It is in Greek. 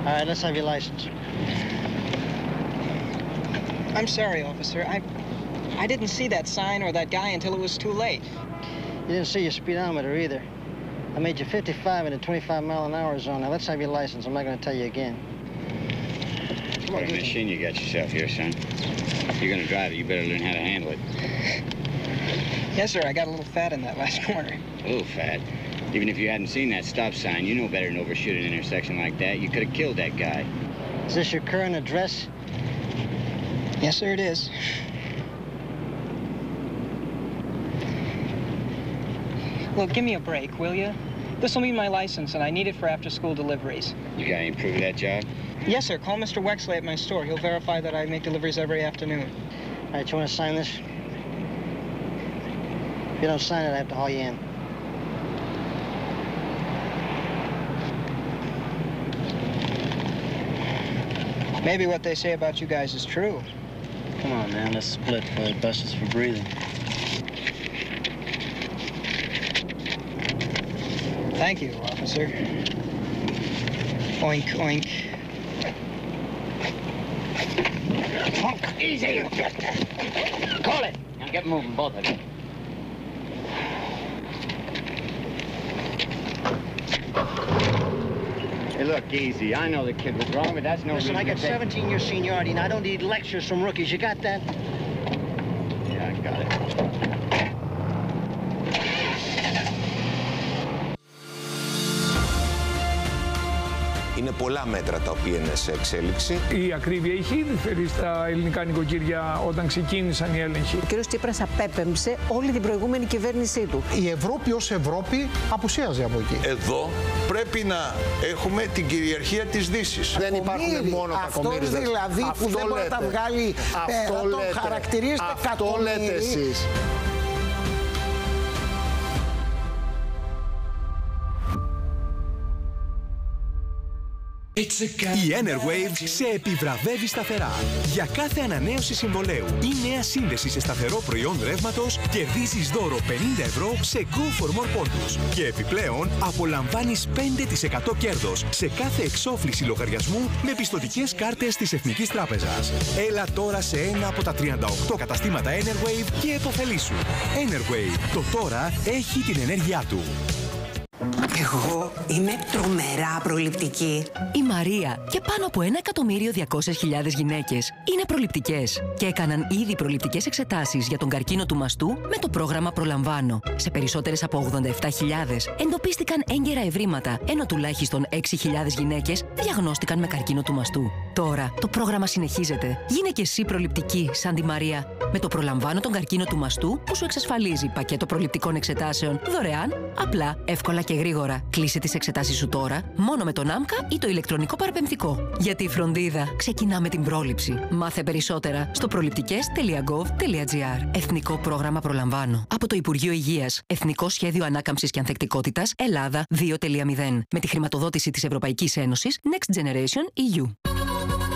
All right, let's have your license. I'm sorry, officer. I didn't see that sign or that guy until it was too late. You didn't see your speedometer either. I made you 55 in a 25-mile-an-hour zone. Now, let's have your license. I'm not going to tell you again. What a machine you got yourself here, son. If you're going to drive it, you better learn how to handle it. Yes, sir. I got a little fat in that last corner. A little fat? Even if you hadn't seen that stop sign, you know better than overshoot an intersection like that. You could have killed that guy. Is this your current address? Yes, sir, it is. Well, give me a break, will you? This will be my license, and I need it for after-school deliveries. You got any proof of that job? Yes, sir. Call Mr. Wexley at my store. He'll verify that I make deliveries every afternoon. All right, you want to sign this? If you don't sign it, I have to haul you in. Maybe what they say about you guys is true. Come on, man. Let's split before they bust us for breathing. Thank you, officer. Oink, oink. Easy, you bastard. Call it. Now get moving, both of you. Hey, look, easy. I know the kid was wrong, but that's no reason. Listen, I got 17 years seniority, and I don't need lectures from rookies. You got that? Yeah, I got it. Είναι πολλά μέτρα τα οποία είναι σε εξέλιξη. Η ακρίβεια είχε ήδη φέρει στα ελληνικά νοικοκυριά όταν ξεκίνησαν οι έλεγχοι. Ο κ. Τσίπρας απέπεμψε όλη την προηγούμενη κυβέρνησή του. Η Ευρώπη ως Ευρώπη απουσίαζε από εκεί. Εδώ πρέπει να έχουμε την κυριαρχία της Δύσης. Δεν υπάρχουν μόνο κακομοίριδες. Αυτός δηλαδή που δεν μπορεί να τα βγάλει πέρα, τον χαρακτηρίζετε κακομοίρη. Αυτό λέτε εσείς. Η Enerwave σε επιβραβεύει σταθερά. Για κάθε ανανέωση συμβολέου ή νέα σύνδεση σε σταθερό προϊόν ρεύματος, κερδίζεις δώρο 50 ευρώ σε Go for More πόντους. Και επιπλέον απολαμβάνεις 5% κέρδος σε κάθε εξόφληση λογαριασμού με πιστωτικές κάρτες της Εθνικής Τράπεζας. Έλα τώρα σε ένα από τα 38 καταστήματα Enerwave και επωφελήσου. Enerwave. Το τώρα έχει την ενέργειά του. Εγώ είμαι τρομερά προληπτική. Η Μαρία και πάνω από 1.200.000 γυναίκες είναι προληπτικές και έκαναν ήδη προληπτικές εξετάσεις για τον καρκίνο του μαστού με το πρόγραμμα Προλαμβάνω. Σε περισσότερες από 87.000 εντοπίστηκαν έγκαιρα ευρήματα, ενώ τουλάχιστον 6.000 γυναίκες διαγνώστηκαν με καρκίνο του μαστού. Τώρα το πρόγραμμα συνεχίζεται. Γίνε και εσύ προληπτική σαν τη Μαρία. Με το Προλαμβάνω τον καρκίνο του μαστού που σου εξασφαλίζει πακέτο προληπτικών εξετάσεων δωρεάν, απλά, εύκολα και γρήγορα. Κλείσε τις εξετάσεις σου τώρα, μόνο με τον ΆΜΚΑ ή το ηλεκτρονικό παραπεμφτικό. Γιατί η φροντίδα ξεκινά με την πρόληψη. Μάθε περισσότερα στο προληπτικές.gov.gr. Εθνικό πρόγραμμα Προλαμβάνω. Από το Υπουργείο Υγείας. Εθνικό Σχέδιο Ανάκαμψης και Ανθεκτικότητας Ελλάδα 2.0. Με τη χρηματοδότηση της Ευρωπαϊκής Ένωσης Next Generation EU.